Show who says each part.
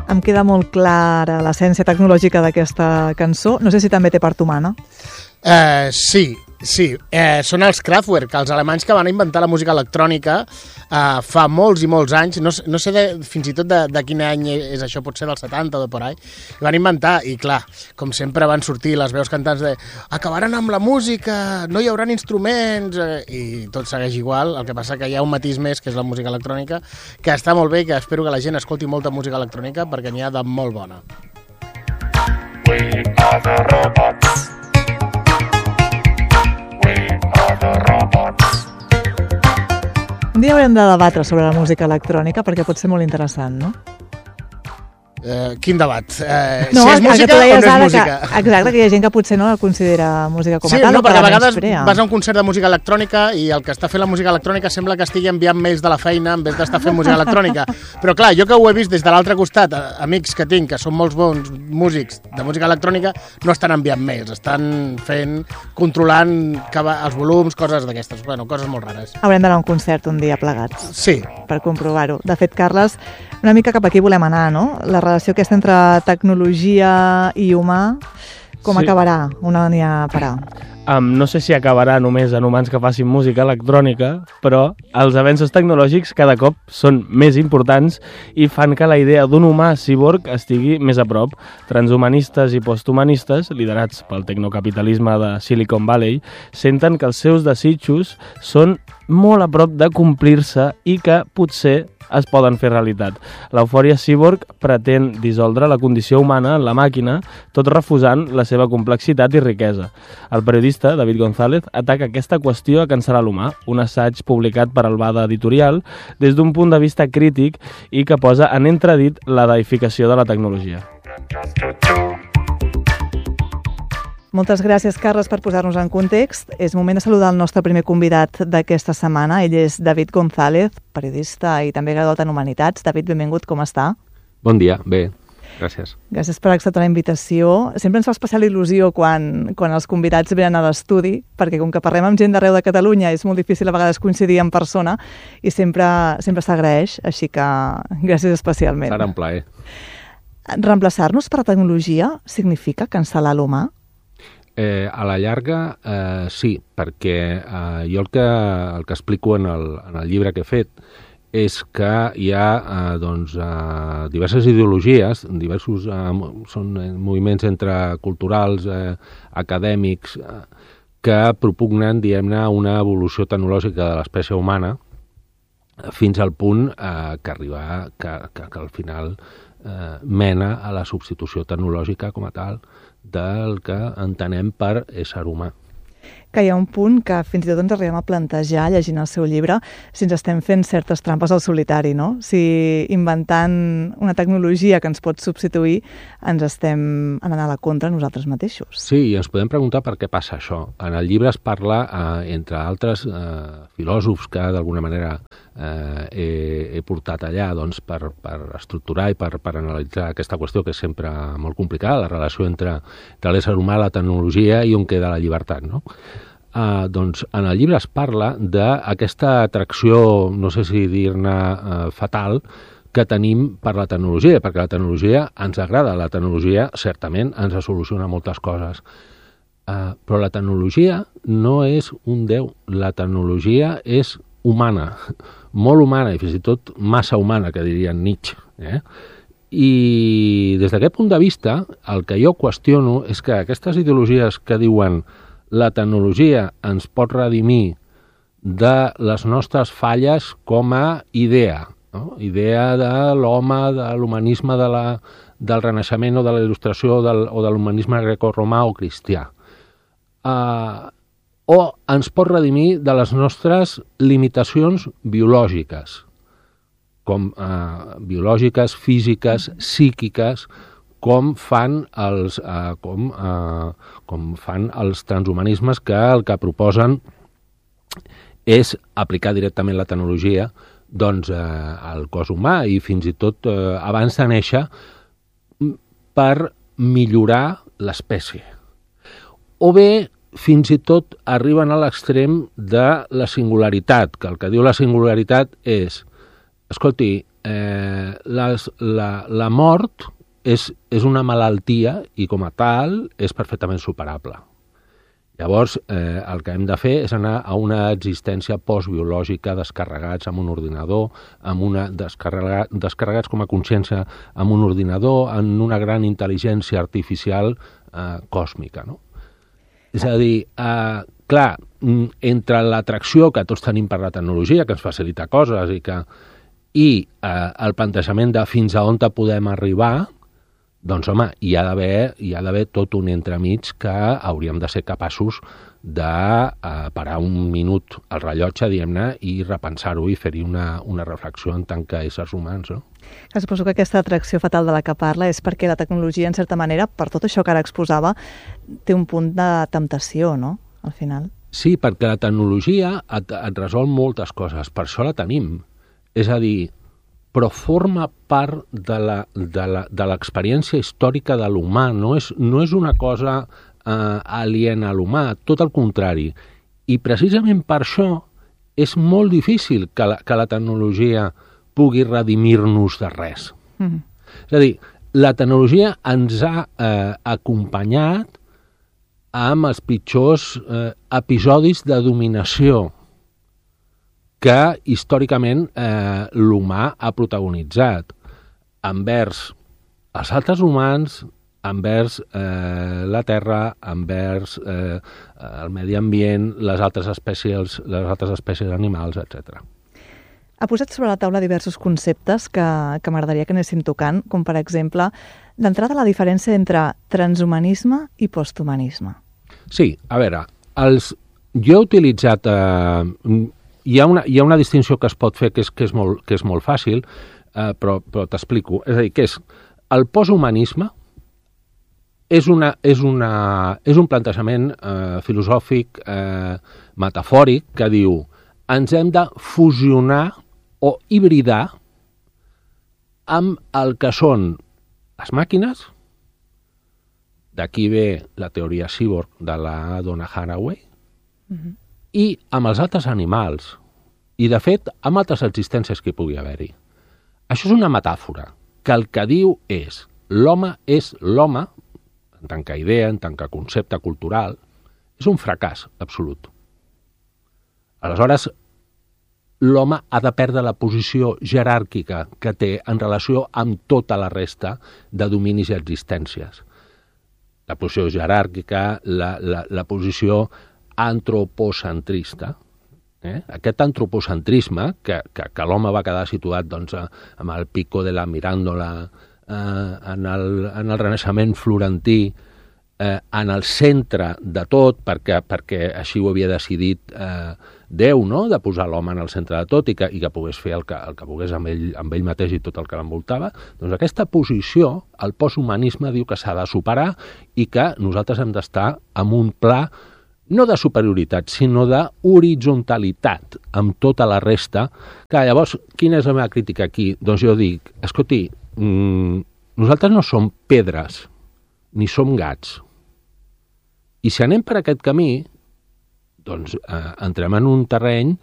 Speaker 1: Em queda molt clara l'essència tecnològica d'aquesta cançó. No sé si també té part humana.
Speaker 2: Sí. Són els Kraftwerk, els alemanys que van inventar la música electrònica fa molts i molts anys. No sé fins i tot de quin any és això, potser del 70 o de por ahí. Van inventar, i clar, com sempre van sortir les veus cantants de acabaran amb la música, no hi haurà instruments, i tot segueix igual. El que passa que hi ha un matís més, que és la música electrònica, que està molt bé, que espero que la gent escolti molta música electrònica, perquè n'hi ha de molt bona.
Speaker 3: We are the robots.
Speaker 1: Un dia haurem de debatre sobre la música electrònica perquè pot ser molt interessant, no?
Speaker 2: Quin debat?
Speaker 1: No,
Speaker 2: si és música o no és música?
Speaker 1: Exacte, que hi ha gent que potser no la considera música com a tal.
Speaker 2: Sí, no, perquè a vegades vas a un concert de música electrònica i el que està fent la música electrònica sembla que estigui enviant mails de la feina en vez d'estar fent música electrònica. Però clar, jo que ho he vist des de l'altre costat, amics que tinc, que són molts bons músics de música electrònica, no estan enviant mails, estan controlant els volums, coses d'aquestes, coses molt rares.
Speaker 1: Haurem d'anar a un concert un dia plegats.
Speaker 2: Sí.
Speaker 1: Per comprovar-ho. De fet, Carles, una mica cap aquí volem anar, no? La relació aquesta entre tecnologia i humà, com acabarà? On anirà a parar?
Speaker 4: No sé si acabarà només en humans que facin música electrònica, però els avenços tecnològics cada cop són més importants i fan que la idea d'un humà cyborg estigui més a prop. Transhumanistes i posthumanistes, liderats pel tecnocapitalisme de Silicon Valley, senten que els seus desitjos són molt a prop de complir-se i que potser es poden fer realitat. L'eufòria cyborg pretén dissoldre la condició humana en la màquina, tot refusant la seva complexitat i riquesa. El periodista David González ataca aquesta qüestió a cancel·lar l'humà, un assaig publicat per Albada Editorial des d'un punt de vista crític i que posa en entredit la deificació de la tecnologia.
Speaker 1: Moltes gràcies, Carles, per posar-nos en context. És moment de saludar el nostre primer convidat d'aquesta setmana. Ell és David González, periodista i també graduat en Humanitats. David, benvingut, com està?
Speaker 5: Bon dia, bé, gràcies.
Speaker 1: Gràcies per acceptar la invitació. Sempre ens fa especial il·lusió quan els convidats venen a l'estudi, perquè com que parlem amb gent d'arreu de Catalunya és molt difícil a vegades coincidir en persona i sempre s'agraeix, així que gràcies especialment.
Speaker 5: Serà un plaer.
Speaker 1: Reemplaçar-nos per la tecnologia significa cancel·lar l'humà?
Speaker 5: A la llarga, sí, perquè jo el que explico en el llibre que he fet és que hi ha diverses ideologies, són moviments entre culturals, acadèmics, que propugnen, diguem-ne, una evolució tecnològica de l'espècie humana fins al punt que al final mena a la substitució tecnològica com a tal del que entenem per ésser humà.
Speaker 1: Que hi ha un punt que fins i tot ens arribem a plantejar, llegint el seu llibre, si ens estem fent certes trampes al solitari, no? Si inventant una tecnologia que ens pot substituir ens estem anant a la contra nosaltres mateixos.
Speaker 5: Sí, i ens podem preguntar per què passa això. En el llibre es parla, entre altres filòsofs que d'alguna manera he portat allà per estructurar i per analitzar aquesta qüestió que és sempre molt complicada, la relació entre l'ésser humà, la tecnologia i on queda la llibertat, no? Doncs en el llibre es parla d'aquesta atracció, no sé si dir-ne fatal, que tenim per la tecnologia, perquè la tecnologia ens agrada, la tecnologia certament ens soluciona moltes coses, però la tecnologia no és un déu, la tecnologia és humana, molt humana i fins i tot massa humana, que dirien Nietzsche. I des d'aquest punt de vista, el que jo qüestiono és que aquestes ideologies que diuen la tecnologia ens pot redimir de les nostres falles com a idea, no? Idea de l'home, de l'humanisme del Renaixement o de la Il·lustració o de l'humanisme grecorromà o cristià. O ens pot redimir de les nostres limitacions biològiques, com biològiques, físiques, psíquiques, com fan els transhumanismes que el que proposen és aplicar directament la tecnologia al cos humà i fins i tot abans de néixer per millorar l'espècie. O bé, fins i tot arriben a l'extrem de la singularitat, que el que diu la singularitat és, escolti, la mort és una malaltia i com a tal és perfectament superable. Llavors, el que hem de fer és anar a una existència postbiològica descarregats amb un ordinador, descarregats com a consciència amb un ordinador, en una gran intel·ligència artificial còsmica, no? És a dir, clar, entre l'atracció que tots tenim per la tecnologia, que ens facilita coses, i el plantejament de fins a on podem arribar, doncs, home, hi ha d'haver tot un entremig que hauríem de ser capaços de parar un minut al rellotge, diguem-ne, i repensar-ho i fer-hi una reflexió en tant que éssers humans, no?
Speaker 1: Suposo que aquesta atracció fatal de la que parla és perquè la tecnologia, en certa manera, per tot això que ara exposava, té un punt de temptació, no?, al final.
Speaker 5: Sí, perquè la tecnologia et resol moltes coses, per això la tenim. És a dir, però forma part de l'experiència històrica de l'humà, no és una cosa aliena a l'humà, tot el contrari. I precisament per això és molt difícil que la tecnologia pugui redimir-nos de res. És a dir, la tecnologia ens ha acompanyat amb els pitjors episodis de dominació que històricament l'humà ha protagonitzat envers els altres humans, envers la Terra, envers el medi ambient, les altres espècies animals, etc.
Speaker 1: Ha posat sobre la taula diversos conceptes que m'agradaria que anéssim tocant, com per exemple, d'entrada la diferència entre transhumanisme i posthumanisme.
Speaker 5: Sí, a veure, jo he utilitzat... Hi ha una distinció que es pot fer que és molt fàcil, però t'explico. És a dir, que és el posthumanisme és un plantejament filosòfic, metafòric, que diu ens hem de fusionar o hibridar amb el que són les màquines, d'aquí ve la teoria cyborg de la Donna Haraway, i amb els altres animals, i de fet amb altres existències que hi pugui haver-hi. Això és una metàfora, que el que diu és l'home, en tant que idea, en tant que concepte cultural, és un fracàs absolut. Aleshores, l'home ha de perdre la posició jeràrquica que té en relació amb tota la resta de dominis i existències. La posició jeràrquica, la posició antropocentrista. Aquest antropocentrisme, que l'home va quedar situat doncs, amb el pico de la miràndola en el Renaixement florentí, en el centre de tot, perquè així ho havia decidit Déu, no?, de posar l'home en el centre de tot i que pogués fer el que pogués amb ell mateix i tot el que l'envoltava, doncs aquesta posició, el posthumanisme diu que s'ha de superar i que nosaltres hem d'estar en un pla no de superioritat, sinó d'horitzontalitat amb tota la resta. Que llavors, quina és la meva crítica aquí? Doncs jo dic, escolti, nosaltres no som pedres, ni som gats. I si anem per aquest camí, doncs entrem en un terreny